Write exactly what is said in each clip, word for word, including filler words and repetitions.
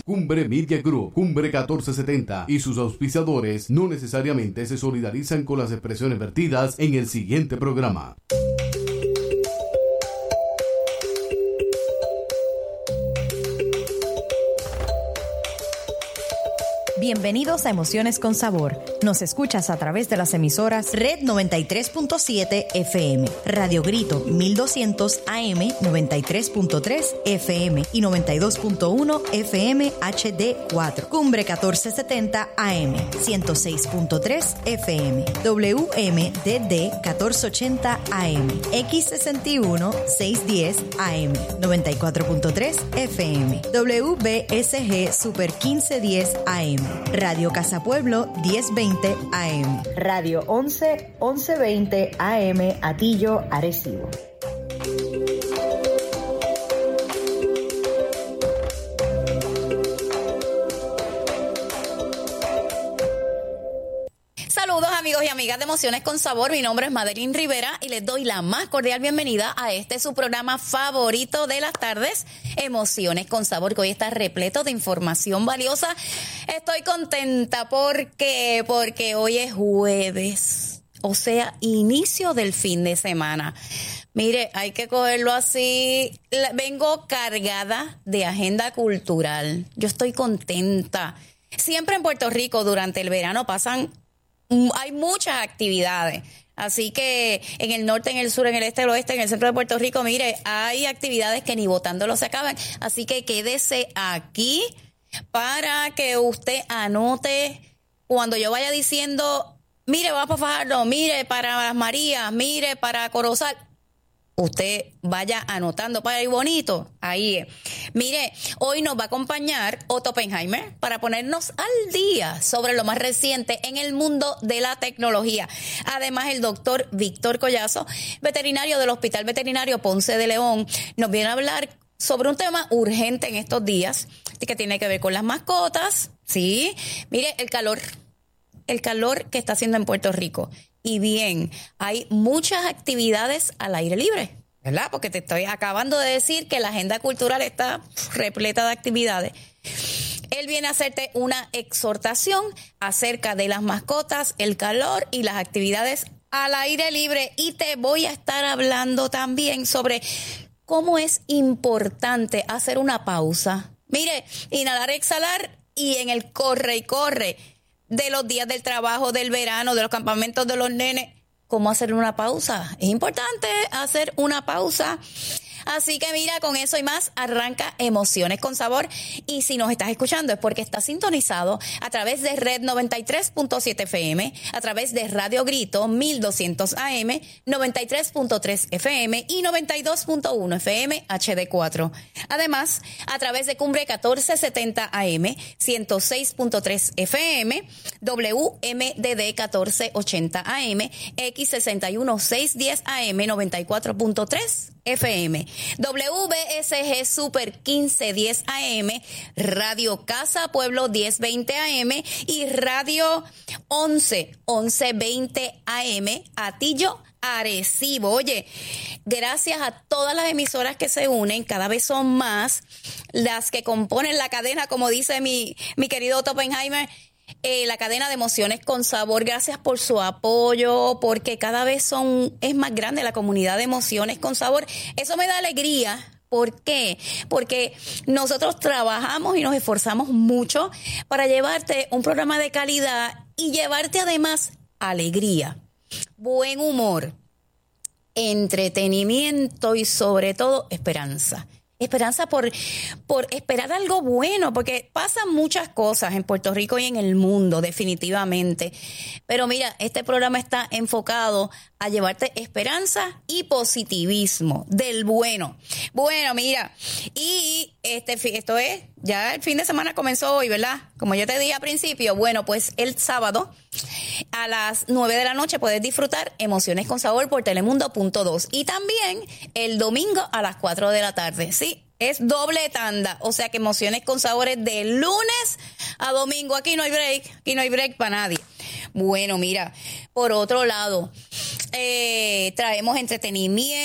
Cumbre Media Group, Cumbre catorce setenta y sus auspiciadores no necesariamente se solidarizan con las expresiones vertidas en el siguiente programa. Bienvenidos a Emociones con Sabor. Nos escuchas a través de las emisoras Red noventa y tres punto siete F M, Radio Grito mil doscientos A M noventa y tres punto tres F M y noventa y dos punto uno F M H D cuatro, Cumbre catorce setenta A M ciento seis punto tres F M, W M D D catorce ochenta A M, X sesenta y uno seiscientos diez A M noventa y cuatro punto tres F M, W B S G Super quince diez A M, Radio Casa Pueblo diez veinte A M, Radio once once veinte A M Atillo, Arecibo. Saludos amigos y amigas de Emociones con Sabor, mi nombre es Madeline Rivera y les doy la más cordial bienvenida a este su programa favorito de las tardes, Emociones con Sabor, que hoy está repleto de información valiosa. Estoy contenta porque, porque hoy es jueves, o sea, inicio del fin de semana. Mire, hay que cogerlo así. Vengo cargada de agenda cultural. Yo estoy contenta. Siempre en Puerto Rico durante el verano pasan hay muchas actividades, así que en el norte, en el sur, en el este, el oeste, en el centro de Puerto Rico, mire, hay actividades que ni votándolo se acaban, así que quédese aquí para que usted anote cuando yo vaya diciendo, mire, vamos para Fajardo, mire, para Las Marías, mire, para Corozal. Usted vaya anotando para ir bonito. Ahí es. Mire, hoy nos va a acompañar Otto Oppenheimer para ponernos al día sobre lo más reciente en el mundo de la tecnología. Además, el doctor Víctor Collazo, veterinario del Hospital Veterinario Ponce de León, nos viene a hablar sobre un tema urgente en estos días que tiene que ver con las mascotas. Sí, mire, el calor. El calor que está haciendo en Puerto Rico. Y bien, hay muchas actividades al aire libre, ¿verdad? Porque te estoy acabando de decir que la agenda cultural está repleta de actividades. Él viene a hacerte una exhortación acerca de las mascotas, el calor y las actividades al aire libre. Y te voy a estar hablando también sobre cómo es importante hacer una pausa. Mire, inhalar, exhalar y en el corre y corre de los días del trabajo, del verano, de los campamentos de los nenes. ¿Cómo hacer una pausa? Es importante hacer una pausa. Así que mira, con eso y más, arranca Emociones con Sabor. Y si nos estás escuchando es porque estás sintonizado a través de Red noventa y tres punto siete F M, a través de Radio Grito mil doscientos A M, noventa y tres punto tres F M y noventa y dos punto uno F M H D cuatro. Además, a través de Cumbre catorce setenta A M, ciento seis punto tres F M, W M D D catorce ochenta A M, X sesenta y uno seiscientos diez A M, noventa y cuatro punto tres F M, W B S G Super quince diez A M, Radio Casa Pueblo diez veinte A M y Radio once once veinte A M Atillo, Arecibo. Oye, gracias a todas las emisoras que se unen, cada vez son más las que componen la cadena, como dice mi, mi querido Otto Oppenheimer, Eh, la cadena de Emociones con Sabor. Gracias por su apoyo, porque cada vez son es más grande la comunidad de Emociones con Sabor. Eso me da alegría. ¿Por qué? Porque nosotros trabajamos y nos esforzamos mucho para llevarte un programa de calidad y llevarte además alegría, buen humor, entretenimiento y sobre todo esperanza. Esperanza por, por esperar algo bueno, porque pasan muchas cosas en Puerto Rico y en el mundo, definitivamente. Pero mira, este programa está enfocado a llevarte esperanza y positivismo del bueno. Bueno, mira, y este esto es, ya el fin de semana comenzó hoy, ¿verdad? Como yo te dije al principio, bueno, pues el sábado a las nueve de la noche puedes disfrutar Emociones con Sabor por Telemundo punto dos. Y también el domingo a las cuatro de la tarde, ¿sí? Es doble tanda, o sea que Emociones con Sabor es de lunes a domingo. Aquí no hay break, aquí no hay break para nadie. Bueno, mira, por otro lado, eh, traemos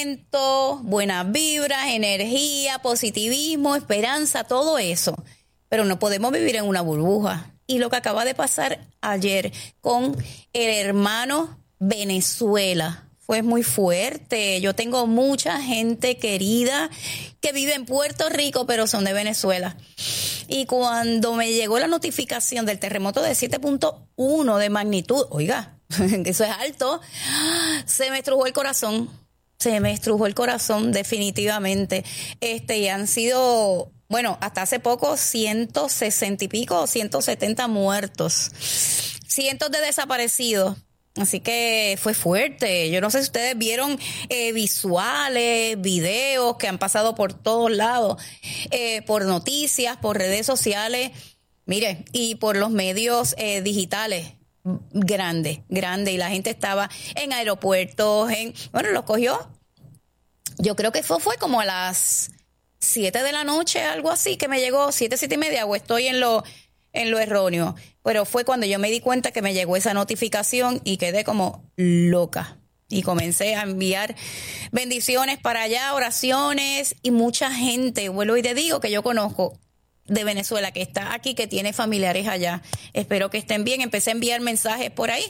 entretenimiento, buenas vibras, energía, positivismo, esperanza, todo eso. pero no podemos vivir en una burbuja. Y lo que acaba de pasar ayer con el hermano Venezuela fue muy fuerte. Yo tengo mucha gente querida que vive en Puerto Rico, pero son de Venezuela. Y cuando me llegó la notificación del terremoto de siete punto uno de magnitud, oiga, eso es alto, se me estrujó el corazón. Se me estrujó el corazón definitivamente. Este, y han sido, bueno, hasta hace poco ciento sesenta y pico, ciento setenta muertos, cientos de desaparecidos. Así que fue fuerte. Yo no sé si ustedes vieron eh, visuales, videos que han pasado por todos lados, eh, por noticias, por redes sociales, mire, y por los medios eh, digitales. Grande, grande, y la gente estaba en aeropuertos, en, bueno, los cogió, yo creo que fue, fue como a las siete de la noche, algo así, que me llegó, siete, siete y media, o estoy en lo, en lo erróneo, pero fue cuando yo me di cuenta que me llegó esa notificación y quedé como loca, y comencé a enviar bendiciones para allá, oraciones, y mucha gente, vuelvo y te digo que yo conozco, de Venezuela, que está aquí, que tiene familiares allá. Espero que estén bien. Empecé a enviar mensajes por ahí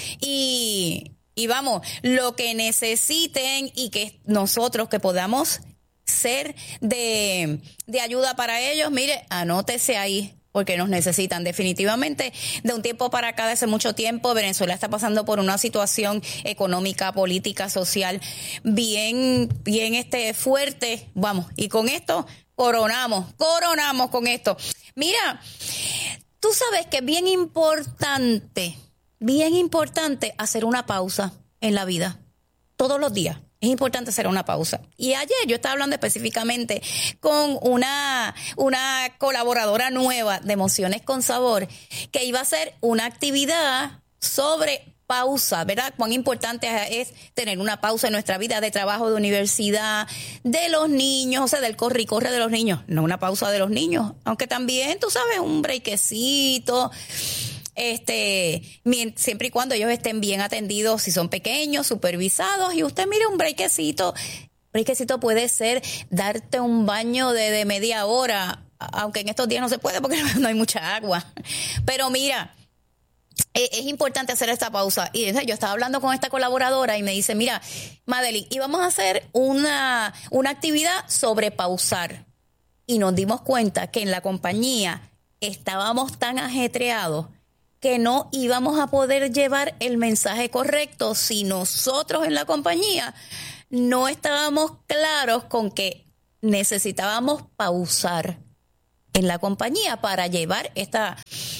y, y vamos, lo que necesiten y que nosotros que podamos ser de, de ayuda para ellos, mire, anótese ahí, porque nos necesitan definitivamente. De un tiempo para acá, de hace mucho tiempo, Venezuela está pasando por una situación económica, política, social, bien, bien este, fuerte. Vamos, y con esto coronamos, coronamos con esto. Mira, tú sabes que es bien importante, bien importante hacer una pausa en la vida, todos los días. Es importante hacer una pausa. Y ayer yo estaba hablando específicamente con una, una colaboradora nueva de Emociones con Sabor, que iba a hacer una actividad sobre pausa, ¿verdad? Cuán importante es tener una pausa en nuestra vida de trabajo, de universidad, de los niños, o sea, del corre y corre de los niños. No una pausa de los niños, aunque también, tú sabes, un brequecito, este, siempre y cuando ellos estén bien atendidos, si son pequeños, supervisados, y usted mire un brequecito, brequecito puede ser darte un baño de, de media hora, aunque en estos días no se puede porque no hay mucha agua, pero mira, es importante hacer esta pausa. Y yo estaba hablando con esta colaboradora y me dice, mira, Madeline, íbamos a hacer una, una actividad sobre pausar. Y nos dimos cuenta que en la compañía estábamos tan ajetreados que no íbamos a poder llevar el mensaje correcto si nosotros en la compañía no estábamos claros con que necesitábamos pausar en la compañía para llevar esta,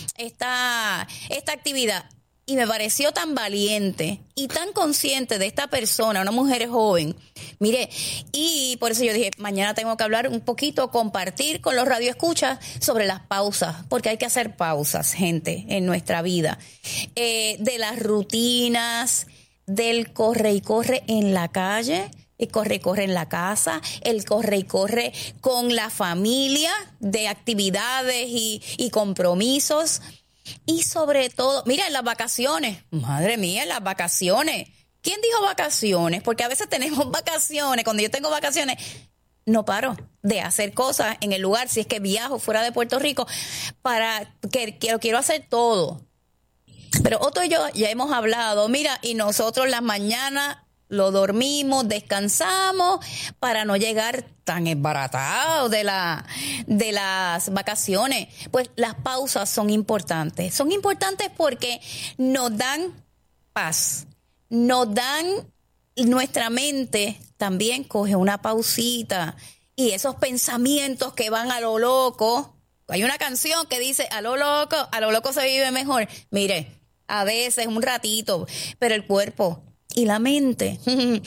esta, esta actividad. Y me pareció tan valiente y tan consciente de esta persona, una mujer joven. Mire, y por eso yo dije, mañana tengo que hablar un poquito, compartir con los radioescuchas sobre las pausas, porque hay que hacer pausas, gente, en nuestra vida. Eh, de las rutinas, del corre y corre en la calle, el corre y corre en la casa, el corre y corre con la familia, de actividades y, y compromisos. Y sobre todo, mira, en las vacaciones, madre mía, en las vacaciones. ¿Quién dijo vacaciones? Porque a veces tenemos vacaciones, cuando yo tengo vacaciones, no paro de hacer cosas en el lugar, si es que viajo fuera de Puerto Rico, para que quiero, quiero hacer todo. Pero Otto y yo ya hemos hablado, mira, y nosotros las mañanas lo dormimos, descansamos para no llegar tan esbaratados de la de las vacaciones. Pues las pausas son importantes. Son importantes porque nos dan paz, nos dan, nuestra mente también coge una pausita y esos pensamientos que van a lo loco. Hay una canción que dice a lo loco, a lo loco se vive mejor. Mire, a veces un ratito, pero el cuerpo y la mente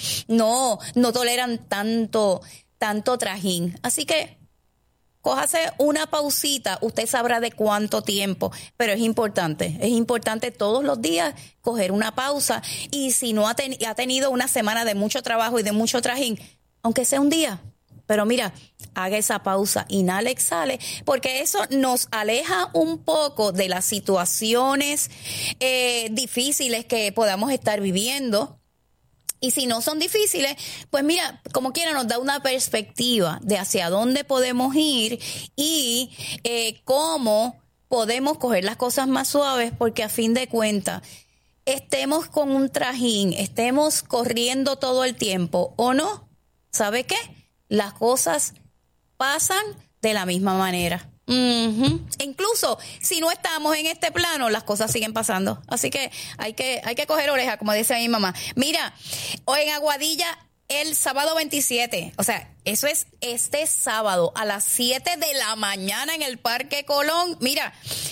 no, no toleran tanto, tanto trajín. Así que cójase una pausita, usted sabrá de cuánto tiempo, pero es importante, es importante todos los días coger una pausa. Y si no ha, ten, ha tenido una semana de mucho trabajo y de mucho trajín, aunque sea un día, pero mira, haga esa pausa, inhale, exhale, porque eso nos aleja un poco de las situaciones eh, difíciles que podamos estar viviendo. Y si no son difíciles, pues mira, como quiera nos da una perspectiva de hacia dónde podemos ir y eh, cómo podemos coger las cosas más suaves, porque a fin de cuentas, estemos con un trajín, estemos corriendo todo el tiempo o no, ¿sabe qué? Las cosas pasan de la misma manera. Uh-huh. Incluso si no estamos en este plano, las cosas siguen pasando. Así que hay que hay que coger oreja, como dice mi mamá. Mira, hoy en Aguadilla, el sábado veintisiete, o sea, eso es este sábado a las siete de la mañana en el Parque Colón. Mira,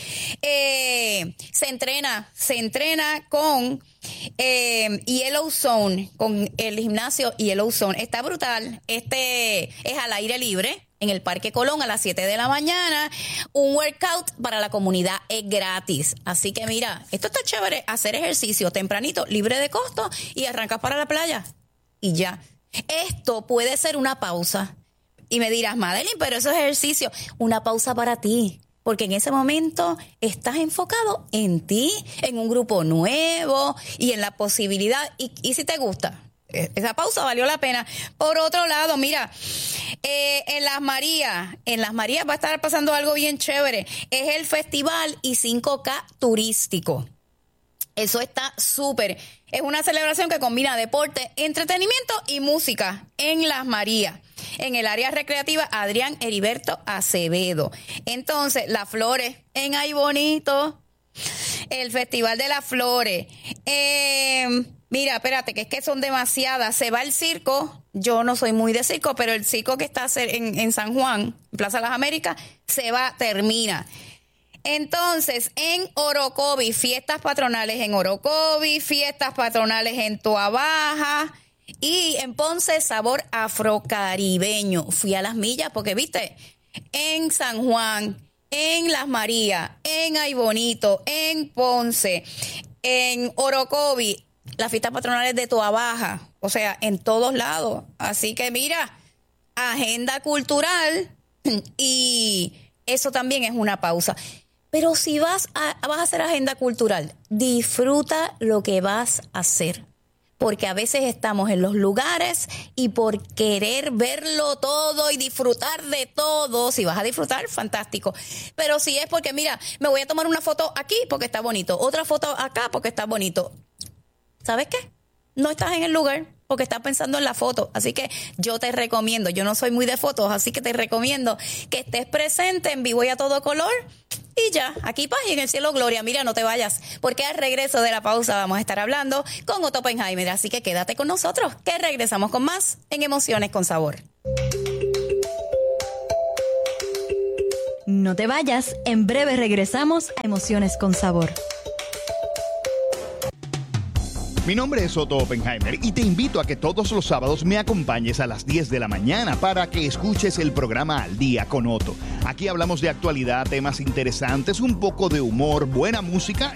eh, se entrena, se entrena con eh, Yellow Zone, con el gimnasio Yellow Zone. Está brutal. Este es al aire libre en el Parque Colón a las siete de la mañana. Un workout para la comunidad es gratis. Así que mira, esto está chévere, hacer ejercicio tempranito, libre de costo, y arrancas para la playa. Y ya. Esto puede ser una pausa. Y me dirás, Madeline, pero eso es ejercicio. Una pausa para ti. Porque en ese momento estás enfocado en ti, en un grupo nuevo y en la posibilidad. Y, y si te gusta, esa pausa valió la pena. Por otro lado, mira, eh, en Las Marías, en Las Marías va a estar pasando algo bien chévere. Es el Festival I cinco K turístico. Eso está súper. Es una celebración que combina deporte, entretenimiento y música en Las Marías. En el área recreativa Adrián Heriberto Acevedo. Entonces, Las Flores en Ay Bonito. El Festival de las Flores. Eh, mira, espérate, que es que son demasiadas. Se va el circo. Yo no soy muy de circo, pero el circo que está en, en San Juan, en Plaza Las Américas, se va, termina. Entonces, en Orocovi, fiestas patronales en Orocovi, fiestas patronales en Toabaja y en Ponce, sabor afrocaribeño. Fui a Las Millas porque, viste, en San Juan, en Las Marías, en Ay Bonito, en Ponce, en Orocovi, las fiestas patronales de Toabaja, o sea, en todos lados. Así que mira, agenda cultural y eso también es una pausa. Pero si vas a, vas a hacer agenda cultural, disfruta lo que vas a hacer. Porque a veces estamos en los lugares y por querer verlo todo y disfrutar de todo, si vas a disfrutar, fantástico. Pero si es porque, mira, me voy a tomar una foto aquí porque está bonito, otra foto acá porque está bonito. ¿Sabes qué? No estás en el lugar porque estás pensando en la foto. Así que yo te recomiendo, yo no soy muy de fotos, así que te recomiendo que estés presente en vivo y a todo color. Y ya, aquí paz y en el cielo gloria. Mira, no te vayas, porque al regreso de la pausa vamos a estar hablando con Otto Oppenheimer. Así que quédate con nosotros, que regresamos con más en Emociones con Sabor. No te vayas, en breve regresamos a Emociones con Sabor. Mi nombre es Otto Oppenheimer y te invito a que todos los sábados me acompañes a las diez de la mañana para que escuches el programa Al Día con Otto. Aquí hablamos de actualidad, temas interesantes, un poco de humor, buena música